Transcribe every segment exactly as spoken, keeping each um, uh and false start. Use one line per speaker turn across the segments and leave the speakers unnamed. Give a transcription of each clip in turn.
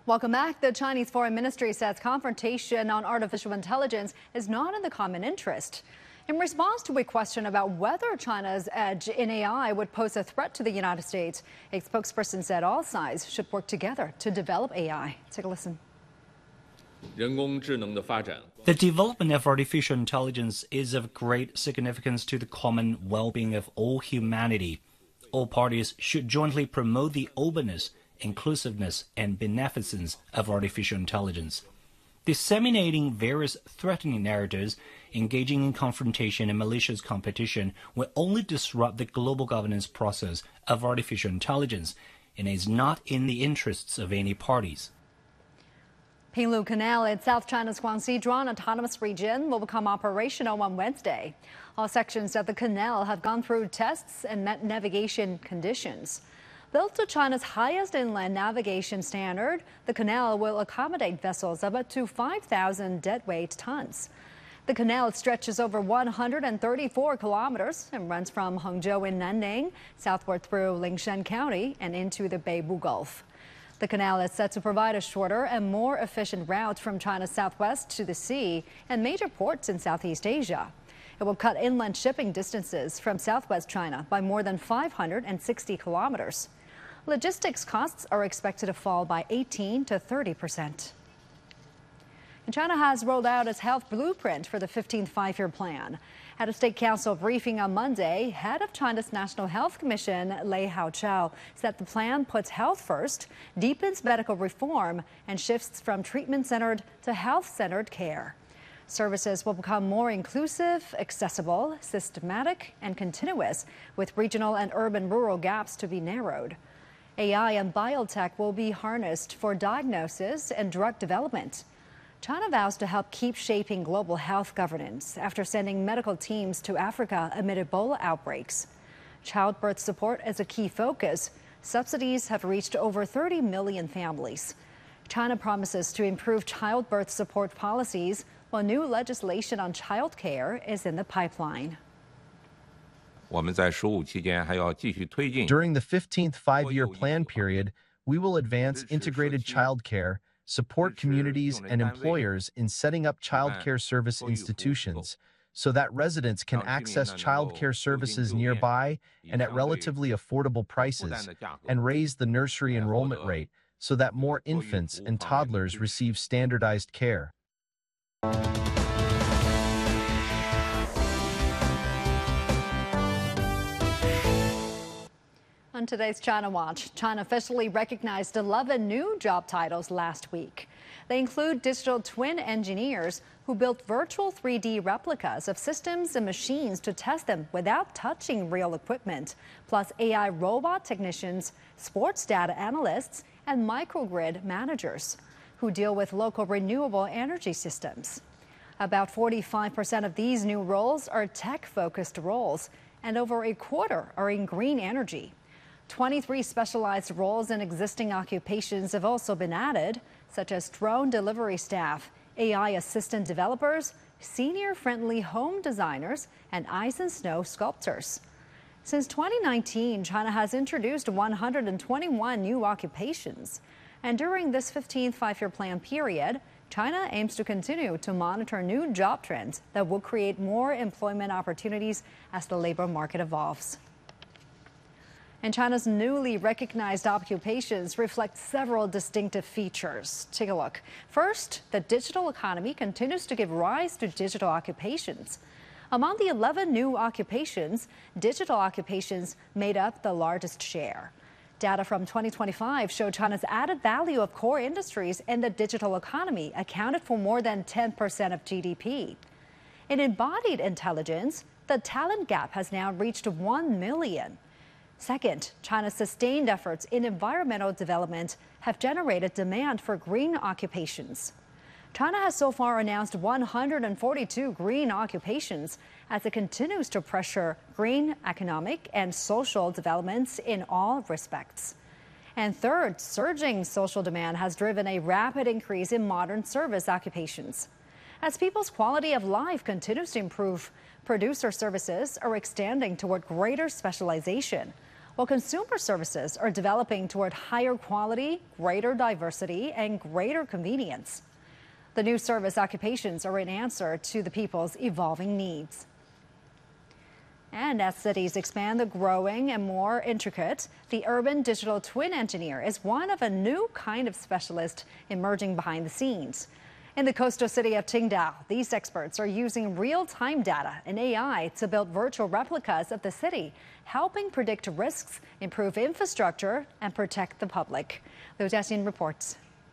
Welcome back. The Chinese Foreign Ministry says confrontation on artificial intelligence is not in the common interest. In response to a question about whether China's edge in A I would pose a threat to the United States, a spokesperson said all sides should work together to develop A I. Take a listen.
The development of artificial intelligence is of great significance to the common well-being of all humanity. All parties should jointly promote the openness, inclusiveness, and beneficence of artificial intelligence. Disseminating various threatening narratives, engaging in confrontation and malicious competition will only disrupt the global governance process of artificial intelligence and is not in the interests of any parties.
Pinglu Canal in South China's Guangxi Zhuang Autonomous Region will become operational on Wednesday. All sections of the canal have gone through tests and met navigation conditions. Built to China's highest inland navigation standard, the canal will accommodate vessels of up to five thousand deadweight tons. The canal stretches over one hundred thirty-four kilometers and runs from Hangzhou in Nanning southward through Lingshan County and into the Beibu Gulf. The canal is set to provide a shorter and more efficient route from China's southwest to the sea and major ports in Southeast Asia. It will cut inland shipping distances from southwest China by more than five hundred sixty kilometers. Logistics costs are expected to fall by eighteen to thirty percent. And China has rolled out its health blueprint for the fifteenth five-year plan. At a State Council briefing on Monday, head of China's National Health Commission, Lei Haochao, said the plan puts health first, deepens medical reform, and shifts from treatment-centered to health-centered care. Services will become more inclusive, accessible, systematic, and continuous, with regional and urban-rural gaps to be narrowed. A I and biotech will be harnessed for diagnosis and drug development. China vows to help keep shaping global health governance after sending medical teams to Africa amid Ebola outbreaks. Childbirth support is a key focus. Subsidies have reached over thirty million families. China promises to improve childbirth support policies, while new legislation on child care is in the pipeline.
During the fifteenth five-year plan period, we will advance integrated child care, support communities and employers in setting up child care service institutions so that residents can access child care services nearby and at relatively affordable prices, and raise the nursery enrollment rate so that more infants and toddlers receive standardized care.
On today's China Watch, China officially recognized eleven new job titles last week. They include digital twin engineers who built virtual three D replicas of systems and machines to test them without touching real equipment, plus A I robot technicians, sports data analysts, and microgrid managers who deal with local renewable energy systems. About forty-five percent of these new roles are tech-focused roles, and over a quarter are in green energy. twenty-three specialized roles in existing occupations have also been added, such as drone delivery staff, A I assistant developers, senior-friendly home designers, and ice and snow sculptors. Since twenty nineteen, China has introduced one hundred twenty-one new occupations. And during this fifteenth five-year plan period, China aims to continue to monitor new job trends that will create more employment opportunities as the labor market evolves. And China's newly recognized occupations reflect several distinctive features. Take a look. First, the digital economy continues to give rise to digital occupations. Among the eleven new occupations, digital occupations made up the largest share. Data from twenty twenty-five show China's added value of core industries in the digital economy accounted for more than ten percent of G D P. In embodied intelligence, the talent gap has now reached one million. Second, China's sustained efforts in environmental development have generated demand for green occupations. China has so far announced one hundred forty-two green occupations as it continues to pressure green economic and social developments in all respects. And third, surging social demand has driven a rapid increase in modern service occupations. As people's quality of life continues to improve, producer services are extending toward greater specialization, while consumer services are developing toward higher quality, greater diversity, and greater convenience. The new service occupations are an answer to the people's evolving needs. And as cities expand the growing and more intricate, the urban digital twin engineer is one of a new kind of specialist emerging behind the scenes. In the coastal city of Qingdao, these experts are using real-time data and A I to build virtual replicas of the city, helping predict risks, improve infrastructure, and protect the public. Liu Jiaxin reports.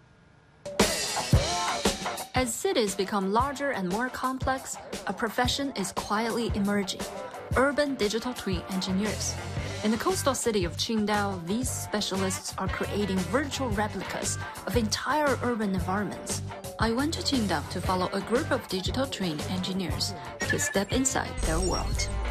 As cities become larger and more complex, a profession is quietly emerging: urban digital twin engineers. In the coastal city of Qingdao, these specialists are creating virtual replicas of entire urban environments. I went to Qingdao to follow a group of digital twin engineers to step inside their world.